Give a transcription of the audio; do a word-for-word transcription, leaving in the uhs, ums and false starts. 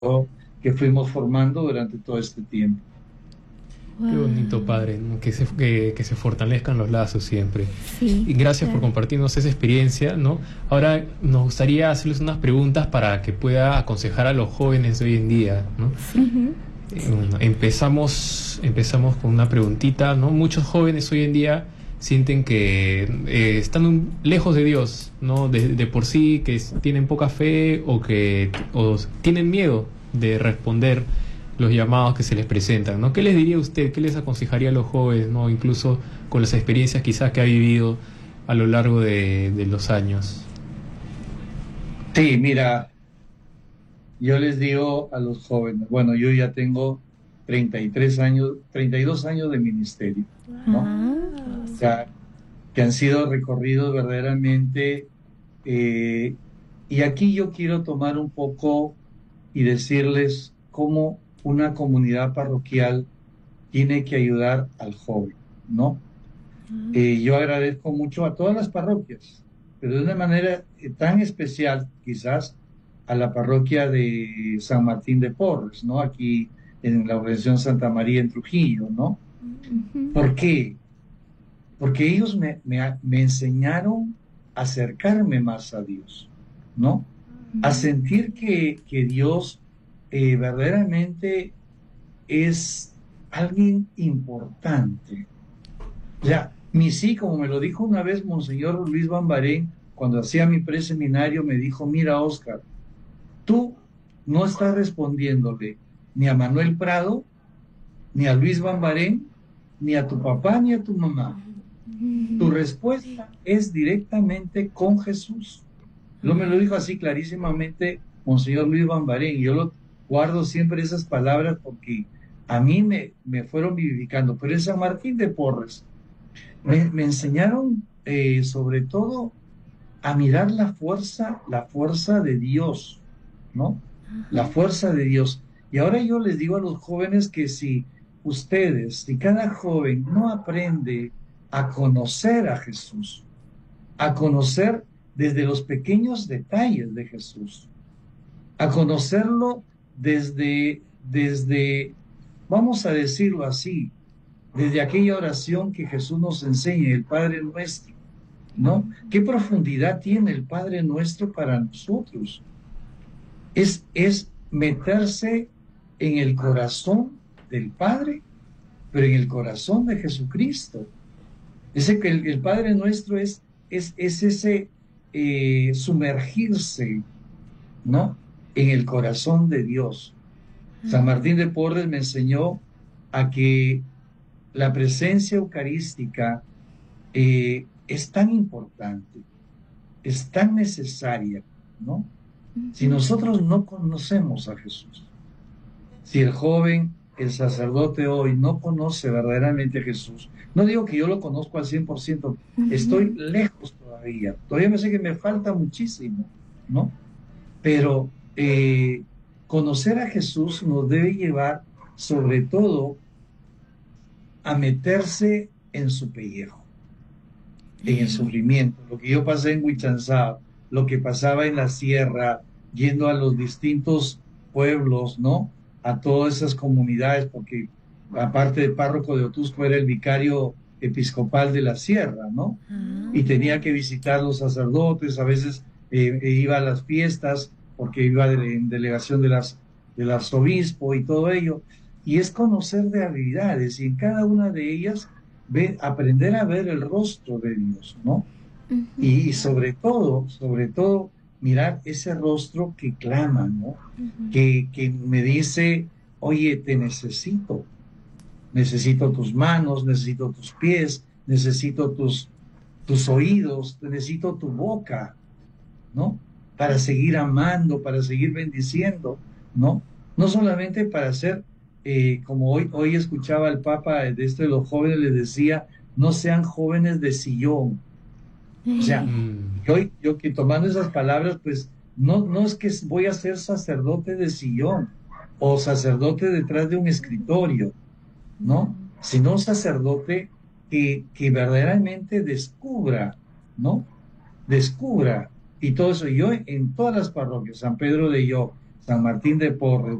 que fuimos formando durante todo este tiempo. Qué bonito, Wow. padre, ¿no? Que se, que, que se fortalezcan los lazos siempre. Sí, Y gracias por claro. compartirnos esa experiencia, ¿no? Ahora nos gustaría hacerles unas preguntas para que pueda aconsejar a los jóvenes de hoy en día, ¿no? Ujú. Eh, bueno, empezamos, empezamos con una preguntita, ¿no? Muchos jóvenes hoy en día sienten que eh, están un- lejos de Dios, ¿no? De, de por sí, que s- tienen poca fe o que o s- tienen miedo de responder los llamados que se les presentan, ¿no? ¿Qué les diría usted? ¿Qué les aconsejaría a los jóvenes, ¿no? Incluso con las experiencias quizás que ha vivido a lo largo de, de los años. Sí, mira, yo les digo a los jóvenes, bueno, yo ya tengo treinta y tres años, treinta y dos años de ministerio, ¿no? Ah, O sea, que han sido recorridos verdaderamente. eh, y aquí yo quiero tomar un poco y decirles cómo una comunidad parroquial tiene que ayudar al joven, ¿no? Eh, yo agradezco mucho a todas las parroquias, pero de una manera eh, tan especial, quizás, a la parroquia de San Martín de Porres, ¿no? Aquí en la organización Santa María en Trujillo, ¿no? ujú. ¿Por qué? Porque ellos me, me, me enseñaron a acercarme más a Dios, ¿no? A Mm, sentir que, que Dios eh, verdaderamente es alguien importante. O sea, mi sí, como me lo dijo una vez Monseñor Luis Bambarén, cuando hacía mi preseminario, me dijo, mira, Oscar, tú no estás respondiéndole ni a Manuel Prado, ni a Luis Bambarén, ni a tu papá, ni a tu mamá. Tu ujú. respuesta es directamente con Jesús. Lo me lo dijo así clarísimamente Monseñor Luis Bambarén, y yo lo guardo siempre esas palabras porque a mí me, me fueron vivificando. Pero en San Martín de Porres me, me enseñaron eh, sobre todo a mirar la fuerza, la fuerza de Dios, ¿no? La Ajá. fuerza de Dios. Y ahora yo les digo a los jóvenes que si ustedes, si cada joven no aprende a conocer a Jesús, a conocer desde los pequeños detalles de Jesús, a conocerlo desde, desde, vamos a decirlo así, desde aquella oración que Jesús nos enseña, el Padre Nuestro, ¿no? ¿Qué profundidad tiene el Padre Nuestro para nosotros? Es, es meterse en el corazón del Padre, pero en el corazón de Jesucristo. Ese que el, el Padre Nuestro es, es, es ese eh, sumergirse, ¿no? En el corazón de Dios. San Martín de Porres me enseñó a que la presencia eucarística eh, es tan importante, es tan necesaria, ¿no? Si Ujú. nosotros no conocemos a Jesús, si el joven, el sacerdote hoy no conoce verdaderamente a Jesús, no digo que yo lo conozco al cien por ciento, estoy Ujú. lejos todavía, todavía me sé que me falta muchísimo, ¿no? Pero eh, conocer a Jesús nos debe llevar sobre todo a meterse en su pellejo, en el Eh, sufrimiento. Lo que yo pasé en Huichanzá, lo que pasaba en la sierra, yendo a los distintos pueblos, ¿no? A todas esas comunidades, porque aparte de párroco de Otusco era el vicario episcopal de la sierra, ¿no? Y ah, tenía que visitar los sacerdotes, a veces eh, e iba a las fiestas, porque iba de, en delegación de las, del arzobispo y todo ello. Y es conocer de habilidades, y en cada una de ellas ve, aprender a ver el rostro de Dios, ¿no? ujú, Y, y sobre todo, sobre todo, mirar ese rostro que clama, ¿no? ujú. Que, que me dice, oye, te necesito, necesito tus manos, necesito tus pies, necesito tus, tus oídos, necesito tu boca, ¿no? Para seguir amando, para seguir bendiciendo, ¿no? No solamente para ser, eh, como hoy, hoy escuchaba el Papa de esto de los jóvenes, les decía, no sean jóvenes de sillón. O sea, Mm, yo, yo que tomando esas palabras, pues no, no es que voy a ser sacerdote de sillón o sacerdote detrás de un escritorio, ¿no? Sino un sacerdote que, que verdaderamente descubra, ¿no? Descubra. Y todo eso, yo en todas las parroquias, San Pedro de Yo, San Martín de Porres,